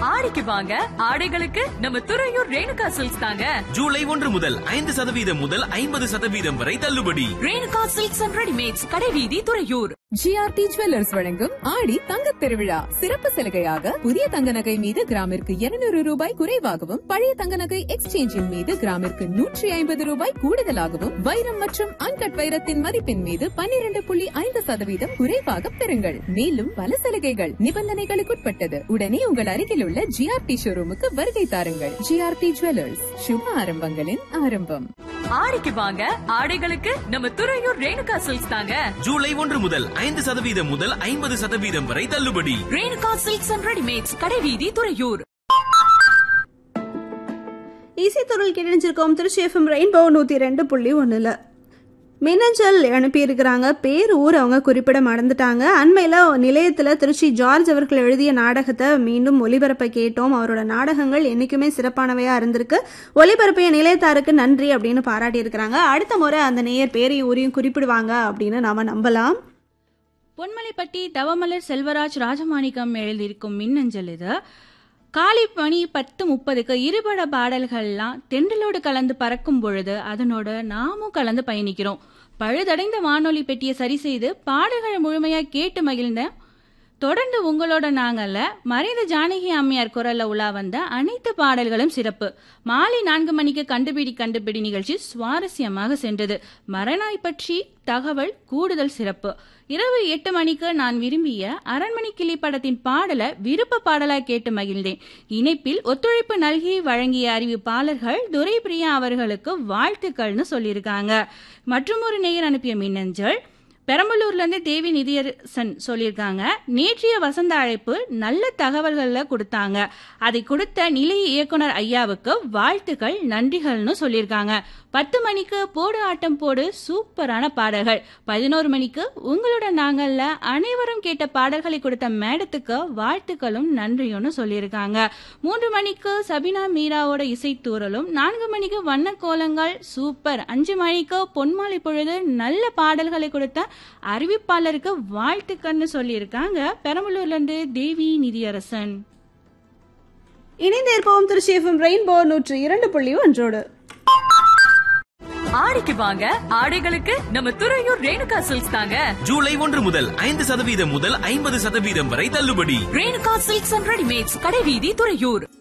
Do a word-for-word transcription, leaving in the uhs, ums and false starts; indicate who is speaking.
Speaker 1: ஆடிக்கு வாங்க ஆடைகளுக்கு நம்ம துறையூர் ரேணுகா சில்க்ஸ் தாங்க.
Speaker 2: ஜூலை ஒன்று முதல் ஐந்து சதவீதம் முதல் ஐம்பது சதவீதம் வரை தள்ளுபடி.
Speaker 1: ரேணுகா சில்க்ஸ் அண்ட் ரெடிமேட்ஸ், கடைவீதி, துறையூர்.
Speaker 3: ஜிஆர்டி ஜுவல்லர்ஸ் வழங்கும் ஆடி தங்கத் திருவிழா சிறப்பு சலுகையாக புதிய தங்க நகை மீது கிராமிற்கு இருநூறு ரூபாய் குறைவாகவும், பழைய தங்க நகை எக்ஸ்சேஞ்சின் மீது கிராமிற்கு நூற்றி ஐம்பது ரூபாய் கூடுதலாகவும், வைரம் மற்றும் அன்கட் வைரத்தின் மதிப்பின் மீது பன்னிரண்டு புள்ளி ஐந்து சதவீதம் குறைவாக பெறுங்கள். மேலும் பல சலுகைகள் நிபந்தனைகளுக்குட்பட்டது. உடனே உங்கள் அருகில் உள்ள ஜிஆர்டி ஷோரூமுக்கு வருகை தாருங்கள். ஜிஆர்டி ஜுவல்லர்ஸ், சுப ஆரம்பங்களின் ஆரம்பம்.
Speaker 1: ஆடிக்கு வாங்க ஆடைகளுக்கு நம்ம துறையூர் ரேணுகா சில்க்ஸ் தாங்க.
Speaker 2: ஜூலை ஒன்று முதல் ஐந்து சதவீதம் முதல் ஐம்பது சதவீதம் வரை தள்ளுபடி.
Speaker 1: ரேணுகா சில்க்ஸ் அண்ட் ரெடிமேட்ஸ், கடைவீதி, துறையூர்.
Speaker 4: இசைத்தொழில் கிடைஞ்சிருக்கோம் திருச்சி எஃப்எம் ரெயின்போ நூற்றி ரெண்டு புள்ளி ஒன்றில். மின்னஞ்சல் அனுப்பியிருக்கிறாங்க. பேர் ஊர் அவங்க குறிப்பிட மறந்துட்டாங்க. அண்மையில் நிலையத்தில் திருச்சி ஜார்ஜ் அவர்கள் எழுதிய நாடகத்தை மீண்டும் ஒலிபரப்ப கேட்டோம். அவரோட நாடகங்கள் என்றைக்குமே சிறப்பானவையாக இருந்திருக்கு. ஒலிபரப்பிய நிலையத்தாருக்கு நன்றி அப்படின்னு பாராட்டியிருக்கிறாங்க. அடுத்த முறை அந்த நேயர் பேரையும் ஊரையும் குறிப்பிடுவாங்க அப்படின்னு நாம நம்பலாம்.
Speaker 5: பொன்மலைப்பட்டி தவமலர் செல்வராஜ் ராஜமாணிக்கம் எழுதியிருக்கும் மின்னஞ்சல் இது. காலை மணி பத்து முப்பதுக்கு இருபட பாடல்கள்லாம் தென்றலோடு கலந்து பறக்கும் பொழுது அதனோட நாமும் கலந்து பயணிக்கிறோம். பழுதடைந்த வானொலி பெட்டியை சரி செய்து பாடல்களை முழுமையாக கேட்டு மகிழ்ந்த தொடர்ந்து உங்களோட நாங்கள்ல மறைந்த ஜானகி அம்மையார் குரல்ல உலா வந்த அனைத்து பாடல்களும் சிறப்பு. மாலை நான்கு மணிக்கு கண்டுபிடி கண்டுபிடி நிகழ்ச்சி சுவாரஸ்யமாக சென்றது. மரணாய் பற்றி தகவல் கூடுதல் சிறப்பு. இரவு எட்டு மணிக்கு நான் விரும்பிய அரண்மனை கிளி படத்தின் பாடலை விருப்ப பாடலாய் கேட்டு மகிழ்ந்தேன். இணைப்பில் ஒத்துழைப்பு நல்கி வழங்கிய அறிவிப்பாளர்கள் துரை பிரியா அவர்களுக்கு வாழ்த்துக்கள்னு சொல்லியிருக்காங்க. மற்றும் ஒரு நேயர் அனுப்பிய மின்னஞ்சல் பெரம்பலூர்ல இருந்து தேவி நிதியரசன் சொல்லியிருக்காங்க. நேற்றைய வசந்த அழைப்பு நல்ல தகவல்களை கொடுத்தாங்க. அதை கொடுத்த நிலைய இயக்குனர் ஐயாவுக்கு வாழ்த்துக்கள் நன்றிகள்னு சொல்லியிருக்காங்க. பத்து மணிக்கு போடு ஆட்டம் போடு சூப்பரான பாடல்கள். பதினோரு மணிக்கு உங்களோட நாங்கள்ல அனைவரும் கேட்ட பாடல்களை கொடுத்த மேடத்துக்கு வாழ்த்துக்களும் நன்றியும்னு சொல்லியிருக்காங்க. மூன்று மணிக்கு சபினா மீராவோட இசைத்தூரலும், நான்கு மணிக்கு வண்ண கோலங்கள் சூப்பர், அஞ்சு மணிக்கு பொன்மாலை பொழுது நல்ல பாடல்களை கொடுத்த அறிவிப்பாளருக்கு வாழ்த்துக்கள்னு சொல்லியிருக்காங்க. பெரம்பலூர்ல இருந்து தேவி நிதியரசன்.
Speaker 4: இணைந்திருப்போம் திருச்சி எஃப்எம் ரெயின்போ நூற்றி இரண்டு புள்ளி ஒன்றோடு.
Speaker 1: ஆடிக்கு வாங்க ஆடைகளுக்கு நம்ம துறையூர் ரேணுகா சில்க்ஸ் தாங்க.
Speaker 2: ஜூலை ஒன்று முதல் ஐந்து சதவீதம் முதல் ஐம்பது சதவீதம் வரை தள்ளுபடி.
Speaker 1: ரேணுகா சில்க்ஸ் அண்ட் ரெடிமேட்ஸ், கடைவீதி, துறையூர்.